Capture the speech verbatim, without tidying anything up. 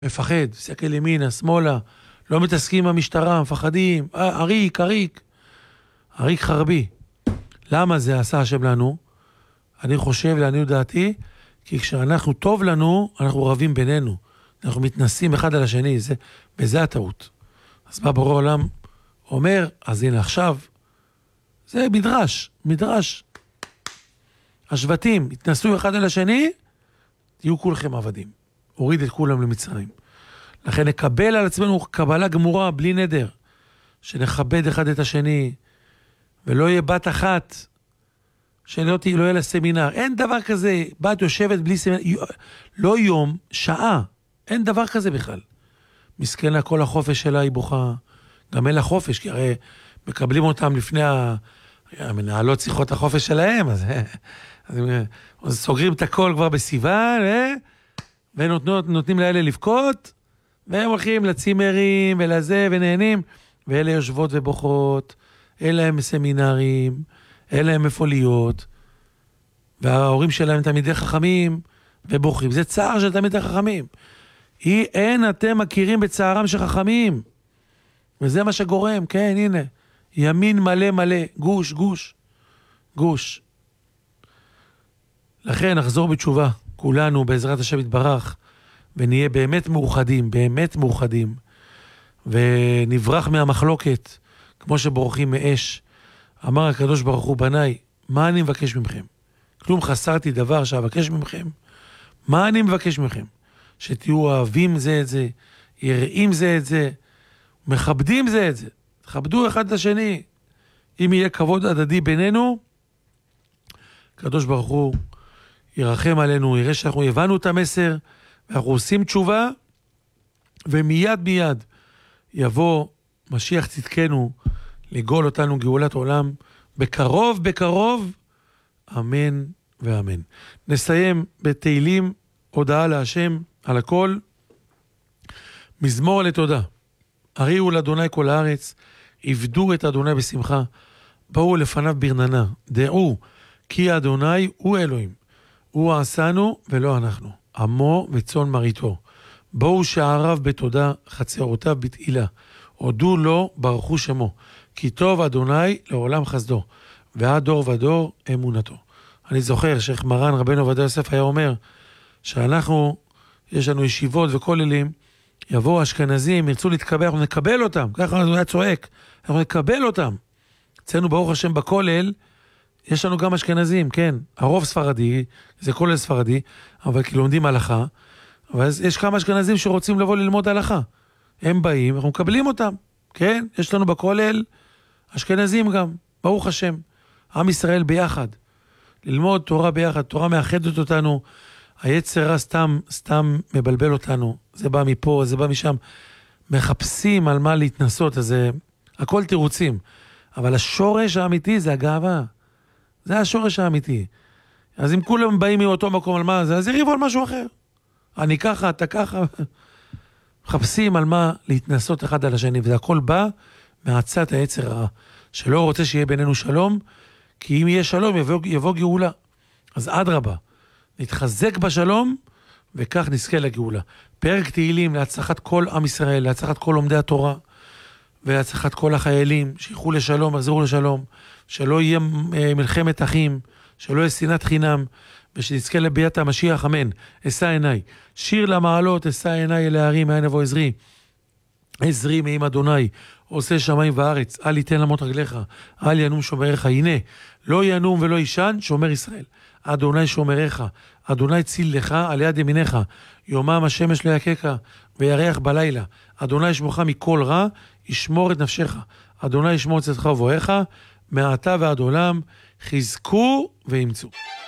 מפחד, מסתכל ימינה, שמאלה, לא מתעסקים במשטרה, מפחדים, עריק, עריק, עריק חרבי. למה זה עשה השם לנו? אני חושב, לעניות דעתי, כי כשאנחנו טוב לנו, אנחנו רבים בינינו. אנחנו מתנסים אחד על השני, זה, וזה הטעות. אז בא בורא עולם, אומר, אז הנה עכשיו, זה מדרש, מדרש. השבטים התנסו אחד על השני, תהיו כולכם עבדים. הוריד את כולם למצרים. לכן נקבל על עצמנו קבלה גמורה, בלי נדר, שנכבד אחד את השני, ולא יהיה בת אחת, שלא לא יהיה לה סמינר. אין דבר כזה, בת יושבת בלי סמינר, לא יום, שעה. אין דבר כזה בכלל. מסכן לה כל החופש שלה, היא בוכה. גם אין לה חופש, כי הרי מקבלים אותם לפני המנהלות שיחות החופש שלהם, אז, אז, אז סוגרים את הכל כבר בסיוון, אה? ונותנים לאלה לבכות, והם הולכים לצימרים ולזה ונהנים, ואלה יושבות ובוכות, אלה הם סמינרים, אלה הם איפה להיות, וההורים שלהם תלמידי חכמים ובוכים. זה צער של תלמידי חכמים. היא, אין אתם מכירים בצערם של חכמים. וזה מה שגורם, כן, הנה. ימין מלא מלא, גוש, גוש, גוש. לכן נחזור בתשובה, כולנו בעזרת השם יתברך, ונהיה באמת מאוחדים, באמת מאוחדים, ונברח מהמחלוקת, כמו שבורחים מאש. אמר הקדוש ברוך הוא, בניי, מה אני מבקש ממכם? כלום חסרתי דבר שאבקש ממכם. מה אני מבקש ממכם? שתהיו אוהבים זה את זה, יראים זה את זה, מכבדים זה את זה. תכבדו אחד את השני. אם יהיה כבוד הדדי בינינו, הקדוש ברוך הוא ירחם עלינו, יראה שאנחנו הבנו את המסר, ואנחנו עושים תשובה, ומיד מיד יבוא משיח צדקנו, לגאול אותנו גאולת עולם, בקרוב בקרוב, אמן ואמן. נסיים בתהילים, הודעה להשם על הכל, מזמור לתודה. הריעו לאדוני כל הארץ, עבדו את אדוני בשמחה, באו לפניו ברננה, דעו כי אדוני הוא אלוהים, הוא עשנו ולא אנחנו, עמו וצאן מרעיתו. בואו שעריו בתודה, חצרותיו בתהילה, הודו לו ברכו שמו, כי טוב אדוני לעולם חסדו, ועד דור ודור אמונתו. אני זוכר שאיך מרן רבנו עובדיה יוסף היה אומר, שאנחנו, יש לנו ישיבות וכוללים, יבואו אשכנזים, ירצו להתקבל, אנחנו נקבל אותם, ככה אנחנו היה צועק, אנחנו נקבל אותם. אצלנו ברוך השם בכולל, יש לנו גם אשכנזים, כן, הרוב ספרדי, זה כולל ספרדי, אבל כי לומדים הלכה, אבל יש כמה אשכנזים שרוצים לבוא ללמוד הלכה. הם באים, אנחנו מקבלים אותם, כן, יש לנו בכולל אשכנזים גם, ברוך השם, עם ישראל ביחד, ללמוד תורה ביחד, תורה מאחדת אותנו, היצר סתם, סתם מבלבל אותנו, זה בא מפה, זה בא משם, מחפשים על מה להתנסות, אז זה, הכל תירוצים, אבל השורש האמיתי זה הגאווה, זה השורש האמיתי. אז אם כולם באים מאותו מקום על מה זה, אז יריבו על משהו אחר. אני ככה, אתה ככה, מחפשים על מה להתנסות אחד על השני, וזה הכל בא מעצת היצר הרע, שלא רוצה שיהיה בינינו שלום, כי אם יהיה שלום יבוא, יבוא גאולה. אז עד רבה, נתחזק בשלום, וכך נזכה לגאולה. פרק תהילים להצלחת כל עם ישראל, להצלחת כל לומדי התורה, ולהצלחת כל החיילים, שיחו לשלום, יחזרו לשלום, שלא יהיה מלחמת אחים, שלא יהיה שנאת חינם, ושנזכה לביאת המשיח, אמן. אשא עיניי, שיר למעלות, אשא עיניי אל ההרים, מאין יבוא עזרי, עזרי מעם אדוני, עושה שמיים וארץ, אל יתן למות רגליך, אל ינום שומריך, הנה, לא ינום ולא ישן, שומר ישראל, אדוני שומריך, אדוני ציל לך על יד ימיניך, יומם השמש לא יקקה, וירח בלילה, אדוני ישמורך מכל רע, ישמור את נפשך, אדוני ישמור את צאתך ובואך, מעתה ועד עולם, חזקו ואמצו.